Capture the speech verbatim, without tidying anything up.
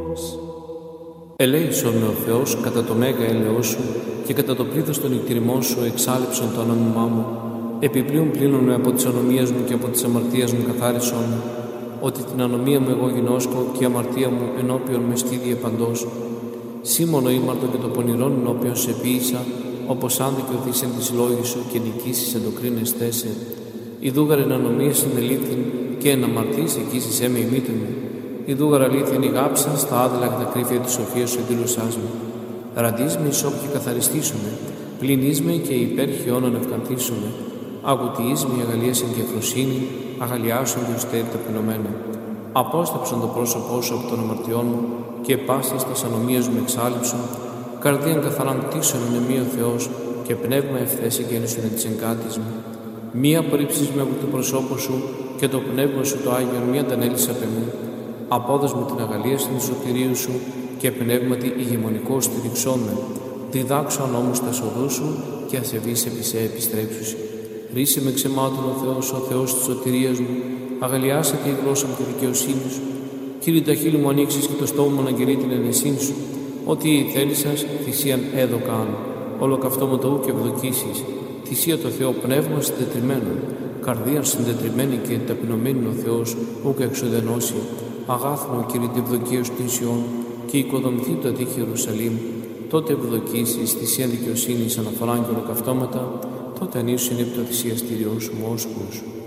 Ελέησον με ο Θεός κατά το μέγα έλεος σου και κατά το πλήθος των εκτηρημών σου εξάλειψον το ανώνυμά μου. Επιπλέον πλύνον με από τις ανομίες μου και από τις αμαρτίες μου καθάρισον μου, ότι την ανομία μου εγώ γινώσκω και η αμαρτία μου ενώπιον με στήδιε παντός. Σήμωνο ήμαρτο και το πονηρόν ενώπιον σε ποίησα, όπως αν δικαιωθείς εν της λόγης σου και νικήσεις εν το κρίνες θέσε. Ιδούγαρ εν ανομίες συνελήφθην και εν αμαρτής εκείσισέ με ημίτην μου. Ιδούγαρ αλήθιν ηγάψαν στα άδελα και τα κρύφια της σοφίας σου εντήλωσάς μου. Ραντείς με ισόπ και καθαριστήσομε, πλυνείς με και υπέρ χιόνων ευκανθήσομε. Αγουτιείς με αγαλίασεν και ευφροσύνη, αγαλιάσουν και ουστέρι ταπεινωμένα. Απόσταψον το πρόσωπό σου από των αμαρτιών μου και πάσης τας ανομίας μου εξάλειψον. Καρδίαν καθαραντήσον εν εμεί ο Θεός και πνεύμα ευθέση γέννησον εν της εγκάτης μου. Μη απορρίψεις με από το προσώπο σου και το πνεύμα σου το Άγιον μη αντανέλεις απ' εμού. Απόδος μου την αγαλία στην σωτηρίου σου και πνεύματι ηγεμονικό στηριξόν με. Διδάξον όμως τα οδούς σου και ασεβείς επί σε επιστρέψουσι. Ρίσε με ξεμάτων ο Θεός, ο Θεός της σωτηρίας μου. Αγαλιάσε τη γλώσσα μου και δικαιοσύνη σου. Κύριε, τα χείλη μου ανοίξεις και το στόμα μου αναγγελεί την ενεσύνη σου. Ότι θέλησας θυσίαν έδωκαν. Ολοκαυτώμα το ου και ευδοκίσεις. Θυσία το Θεό πνεύμα συντετριμένο. Καρδία συντετριμένη και ταπεινωμένη ο Θεός, ου και εξουδενώσει. Αγάθμο, Κύριε, την ευδοκία σου την Σιών και οικοδομηθεί το ατύχη Ιερουσαλήμ. Τότε ευδοκίσεις θυσίαν δικαιοσύνης αναφοράν και ολοκαυτώματα. Τότε ανήσου είναι το θυσιαστήριό σου μόσχους.